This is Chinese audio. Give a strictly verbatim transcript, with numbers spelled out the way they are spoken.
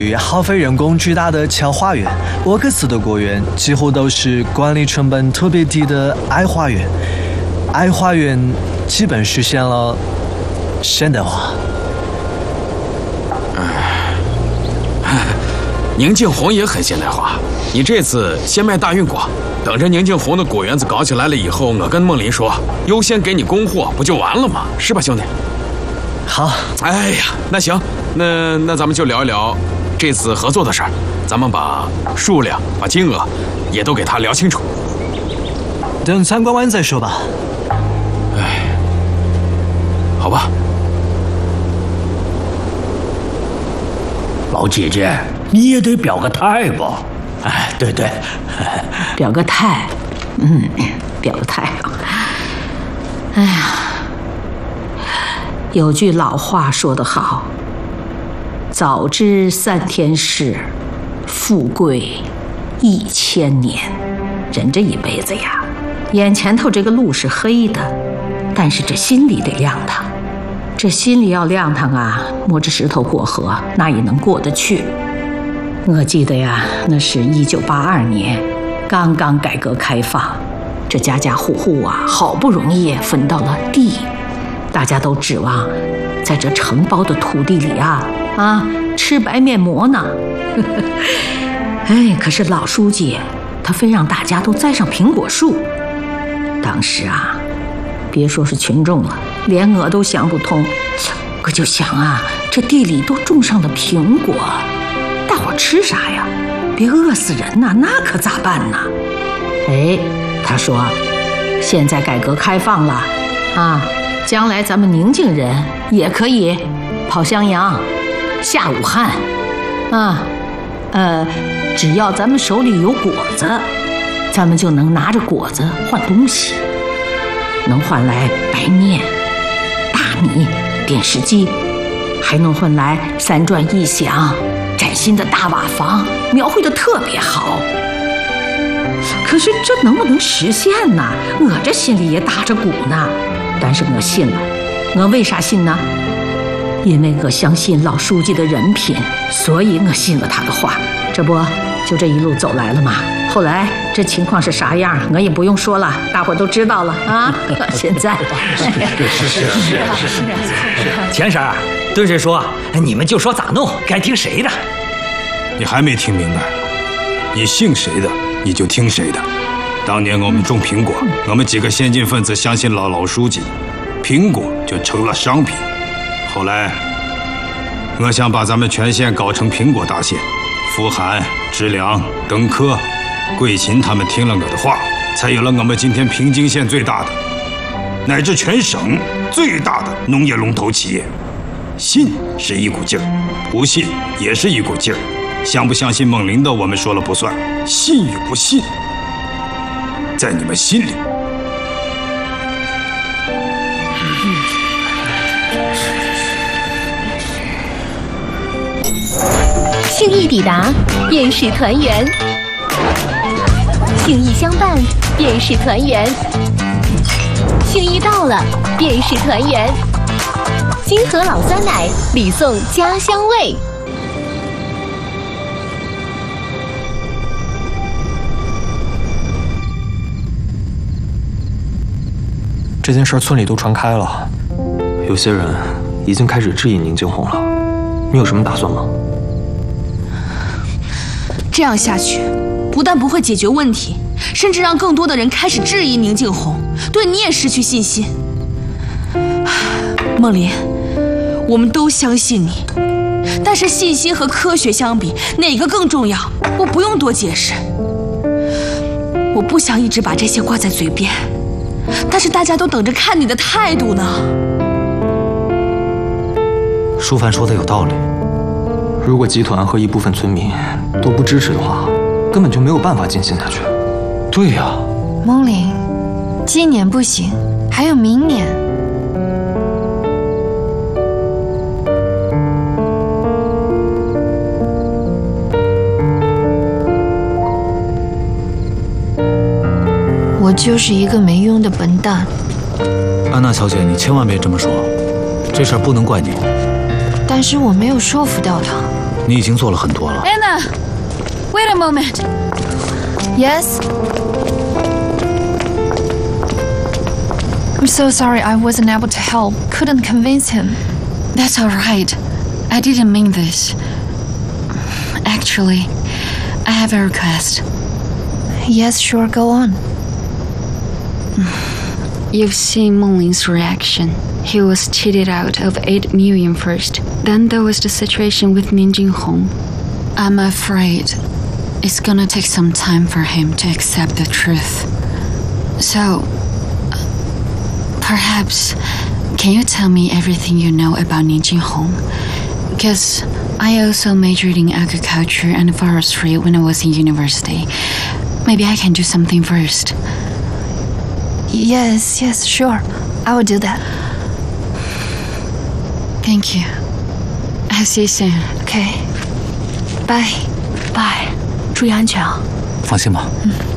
耗费人工巨大的乔花园，沃克斯的果园几乎都是管理成本特别低的爱花园。爱花园基本实现了现代化。 宁静红也很现代化，你这次先卖大运果，等着宁静红的果园子搞起来了以后，我跟梦林说，优先给你供货，不就完了吗？是吧，兄弟？ 好。 哎呀，那行，那那咱们就聊一聊这次合作的事儿，咱们把数量、把金额也都给他聊清楚。 等参观完再说吧。 哎，好吧。 老姐姐，你也得表个态吧？哎，对对， 表个态，嗯，表个态啊。哎呀，有句老话说得好，早知三天事，富贵一千年。人这一辈子呀，眼前头这个路是黑的，但是这心里得亮堂。这心里要亮堂啊，摸着石头过河，那也能过得去。我记得呀，那是一九八二年，刚刚改革开放，这家家户户啊，好不容易分到了地，大家都指望在这承包的土地里啊啊吃白面馍呢。哎，可是老书记他非让大家都栽上苹果树。当时啊，别说是群众了，连我都想不通。我就想啊，这地里都种上了苹果，大伙吃啥呀？别饿死人呐，那可咋办呢？哎，他说，现在改革开放了啊，将来咱们宁静人也可以跑襄阳、下武汉啊，呃，只要咱们手里有果子，咱们就能拿着果子换东西，能换来白面、大米、电视机，还能换来三转一响、崭新的大瓦房，描绘的特别好。可是这能不能实现呢？我这心里也打着鼓呢。但是我信了，我为啥信呢？因为我相信老书记的人品，所以我信了他的话。这不就这一路走来了吗？后来这情况是啥样，我也不用说了，大伙都知道了啊。现在是是是是是。钱婶儿，对谁说，你们就说咋弄，该听谁的。 你还没听明白，你信谁的，你就听谁的。当年我们种苹果，我们几个先进分子相信了老书记，苹果就成了商品。后来，我想把咱们全县搞成苹果大县。富含、知良、登科、贵秦他们听了我的话，才有了我们今天平津县最大的，乃至全省最大的农业龙头企业。信是一股劲儿，不信也是一股劲儿。相不相信孟林的，我们说了不算；信与不信，在你们心里。 心意抵达，便是团圆；心意相伴，便是团圆；心意到了，便是团圆。金河老酸奶，礼送家乡味。 这件事村里都传开了，有些人已经开始质疑宁静红了。你有什么打算吗？ 这样下去，不但不会解决问题，甚至让更多的人开始质疑宁静红，对你也失去信心。梦林，我们都相信你，但是信心和科学相比，哪个更重要？我不用多解释。我不想一直把这些挂在嘴边，但是大家都等着看你的态度呢。 舒凡说的有道理，如果集团和一部分村民都不支持的话，根本就没有办法进行下去。对呀， 梦玲，今年不行，还有明年。我就是一个没用的笨蛋。 安娜小姐，你千万别这么说，这事儿不能怪你。 但是我没有说服到他。 你已经做了很多了。 Anna, wait a moment. Yes? I'm so sorry I wasn't able to help. Couldn't convince him. That's all right. I didn't mean this. Actually, I have a request. Yes, sure, go on. You've seen Mengling's reaction. He was cheated out of eight million first. Then there was the situation with Ning Jinghong. I'm afraid it's gonna take some time for him to accept the truth. So, perhaps, can you tell me everything you know about Ning Jinghong? Because I also majored in agriculture and forestry when I was in university. Maybe I can do something first. Yes, yes, sure. I will do that. Thank you. I'll see you soon. Okay. Bye. Bye. 注意安全啊。 放心吧。 嗯。